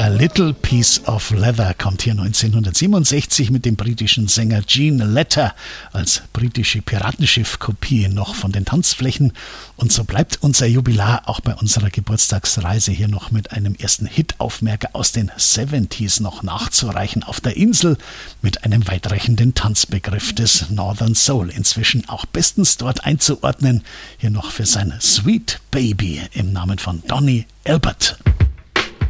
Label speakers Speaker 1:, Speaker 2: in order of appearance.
Speaker 1: A Little Piece of Leather kommt hier 1967 mit dem britischen Sänger Gene Letter als britische Piratenschiff-Kopie noch von den Tanzflächen. Und so bleibt unser Jubilar auch bei unserer Geburtstagsreise hier noch mit einem ersten Hit-Aufmerker aus den 70s noch nachzureichen auf der Insel mit einem weitreichenden Tanzbegriff des Northern Soul, inzwischen auch bestens dort einzuordnen. Hier noch für sein Sweet Baby im Namen von Donny Elbert.